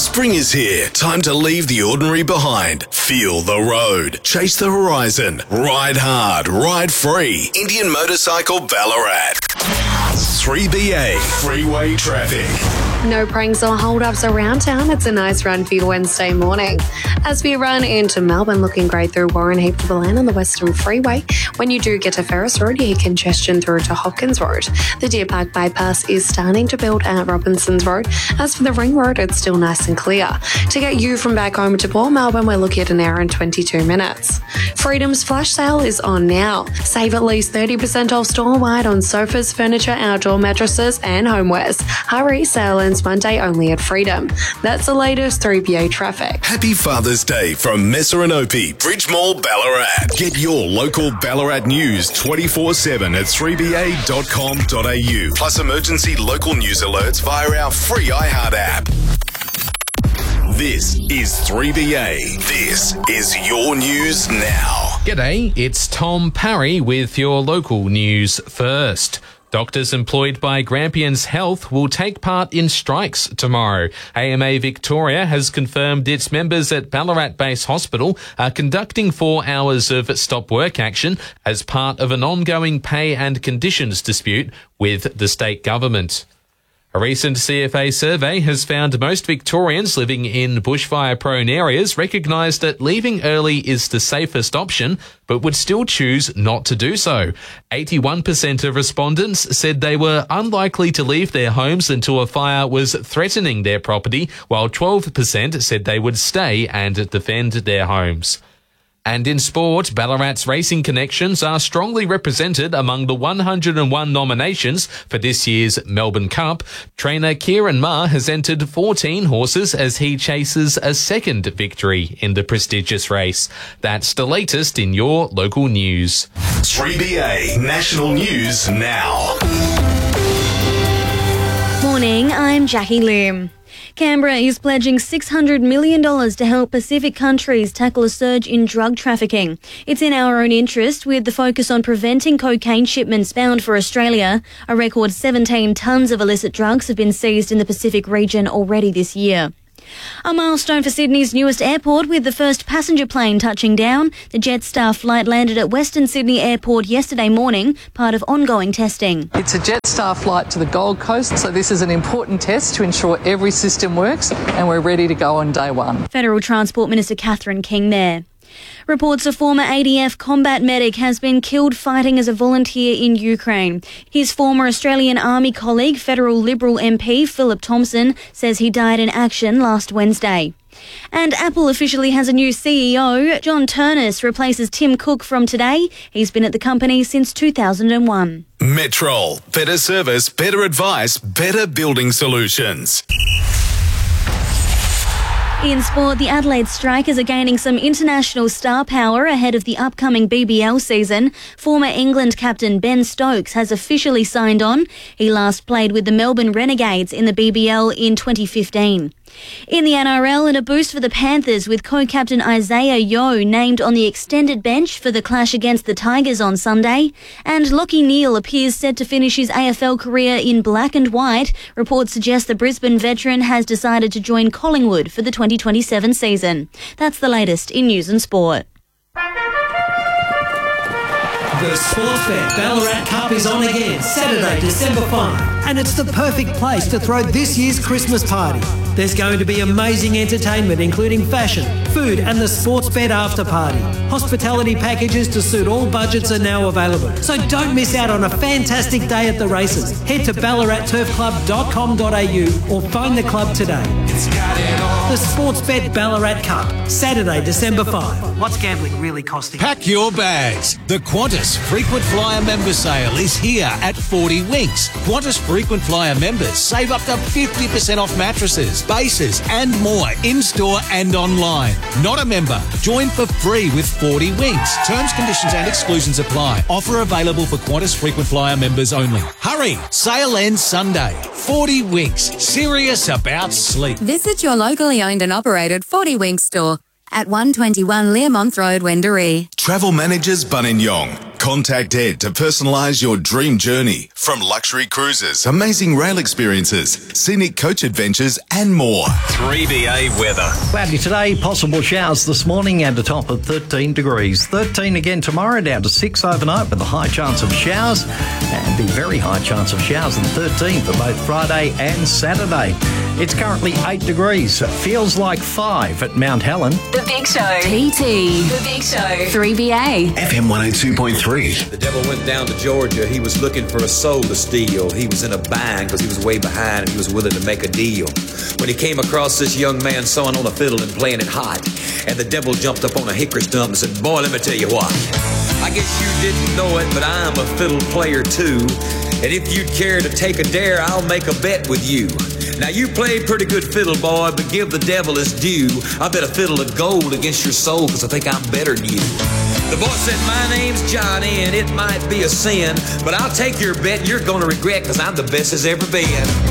Spring is here. Time to leave the ordinary behind. Feel the road. Chase the horizon. Ride hard. Ride free. Indian Motorcycle Ballarat. 3BA Freeway Traffic. No pranks or hold-ups around town. It's a nice run for your Wednesday morning. As we run into Melbourne, looking great through Warren Heap to the Land on the Western Freeway. When you do get to Ferris Road, you hit congestion through to Hopkins Road. The Deer Park Bypass is starting to build at Robinsons Road. As for the Ring Road, it's still nice and clear. To get you from back home to Port Melbourne, we're looking at an hour and 22 minutes. Freedom's flash sale is on now. Save at least 30% off store-wide on sofas, furniture, outdoor mattresses and homewares. Hurry, sale ends Monday only at Freedom. That's the latest 3BA traffic. Happy Father's Day from Messer and Opie, Bridge Mall, Ballarat. Get your local Ballarat news 24/7 at 3ba.com.au. Plus emergency local news alerts via our free iHeart app. This is 3BA. This is your news now. G'day, it's Tom Parry with your local news first. Doctors employed by Grampians Health will take part in strikes tomorrow. AMA Victoria has confirmed its members at Ballarat Base Hospital are conducting 4 hours of stop work action as part of an ongoing pay and conditions dispute with the state government. A recent CFA survey has found most Victorians living in bushfire-prone areas recognise that leaving early is the safest option, but would still choose not to do so. 81% of respondents said they were unlikely to leave their homes until a fire was threatening their property, while 12% said they would stay and defend their homes. And in sport, Ballarat's racing connections are strongly represented among the 101 nominations for this year's Melbourne Cup. Trainer Kieran Maher has entered 14 horses as he chases a second victory in the prestigious race. That's the latest in your local news. 3BA National News Now. Morning, I'm Jackie Lim. Canberra is pledging $600 million to help Pacific countries tackle a surge in drug trafficking. It's in our own interest, with the focus on preventing cocaine shipments bound for Australia. A record 17 tonnes of illicit drugs have been seized in the Pacific region already this year. A milestone for Sydney's newest airport, with the first passenger plane touching down. The Jetstar flight landed at Western Sydney Airport yesterday morning, part of ongoing testing. It's a Jetstar flight to the Gold Coast, so this is an important test to ensure every system works, and we're ready to go on day one. Federal Transport Minister Catherine King there. Reports a former ADF combat medic has been killed fighting as a volunteer in Ukraine. His former Australian Army colleague, Federal Liberal MP Philip Thompson, says he died in action last Wednesday. And Apple officially has a new CEO. John Turnus replaces Tim Cook from today. He's been at the company since 2001. Metrol. Better service, better advice, better building solutions. In sport, the Adelaide Strikers are gaining some international star power ahead of the upcoming BBL season. Former England captain Ben Stokes has officially signed on. He last played with the Melbourne Renegades in the BBL in 2015. In the NRL, and a boost for the Panthers, with co-captain Isaiah Yeo named on the extended bench for the clash against the Tigers on Sunday. And Lachie Neale appears set to finish his AFL career in black and white. Reports suggest the Brisbane veteran has decided to join Collingwood for the 2027 season. That's the latest in news and sport. The Sportsbet Ballarat Cup is on again, Saturday, December 5, and it's the perfect place to throw this year's Christmas party. There's going to be amazing entertainment, including fashion, food and the Sportsbet after party. Hospitality packages to suit all budgets are now available, so don't miss out on a fantastic day at the races. Head to ballaratturfclub.com.au or phone the club today. The Sportsbet Ballarat Cup, Saturday, December 5. What's gambling really costing? Pack your bags. The Qantas Frequent Flyer member sale is here at 40 Winks. Qantas Frequent Flyer members save up to 50% off mattresses, bases and more in-store and online. Not a member? Join for free with 40 Winks. Terms, conditions and exclusions apply. Offer available for Qantas Frequent Flyer members only. Hurry! Sale ends Sunday. 40 Winks. Serious about sleep. Visit your locally owned and operated 40 Winks store at 121 Learmonth Road, Wendouree. Travel Managers Buninyong. Contact Ed to personalise your dream journey. From luxury cruises, amazing rail experiences, scenic coach adventures and more. 3BA weather. Cloudy today, possible showers this morning and a top of 13 degrees. 13 again tomorrow, down to 6 overnight with a high chance of showers and the very high chance of showers on 13 for both Friday and Saturday. It's currently 8 degrees. It feels like 5 at Mount Helen. The Big Show. PT. The Big Show. 3BA. FM 102.3. The devil went down to Georgia. He was looking for a soul to steal. He was in a bind because he was way behind and he was willing to make a deal. When he came across this young man sawing on a fiddle and playing it hot, and the devil jumped up on a hickory stump and said, "Boy, let me tell you what. I guess you didn't know it, but I'm a fiddle player too. And if you'd care to take a dare, I'll make a bet with you. Now you play pretty good fiddle, boy, but give the devil his due. I bet a fiddle of gold against your soul because I think I'm better than you." The boy said, "My name's Johnny and it might be a sin, but I'll take your bet and you're going to regret because I'm the best as ever been."